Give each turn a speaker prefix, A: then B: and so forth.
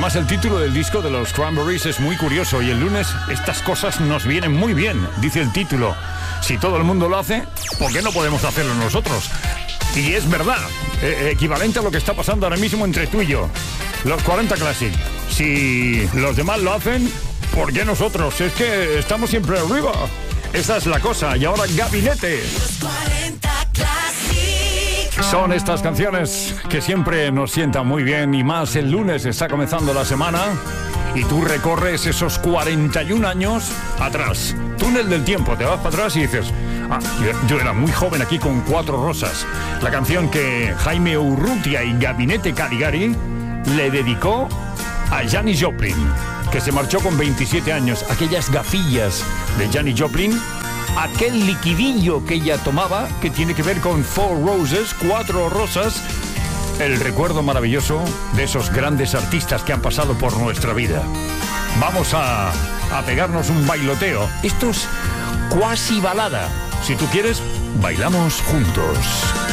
A: Además, el título del disco de los Cranberries es muy curioso y el lunes estas cosas nos vienen muy bien, dice el título. Si todo el mundo lo hace, ¿por qué no podemos hacerlo nosotros? Y es verdad, equivalente a lo que está pasando ahora mismo entre tú y yo. Los 40 Classic. Si los demás lo hacen, ¿por qué nosotros? Es que estamos siempre arriba. Esa es la cosa. Y ahora Gabinete.
B: Los 40 Classic.
A: Son estas canciones que siempre nos sientan muy bien. Y más el lunes está comenzando la semana y tú recorres esos 41 años atrás. Túnel del tiempo. Te vas para atrás y dices... yo era muy joven aquí con Cuatro Rosas. La canción que Jaime Urrutia y Gabinete Caligari le dedicó a Janis Joplin, que se marchó con 27 años. Aquellas gafillas de Janis Joplin, aquel liquidillo que ella tomaba, que tiene que ver con Four Roses, Cuatro Rosas, el recuerdo maravilloso de esos grandes artistas que han pasado por nuestra vida. Vamos a pegarnos un bailoteo. Esto es cuasi balada. Si tú quieres, bailamos juntos.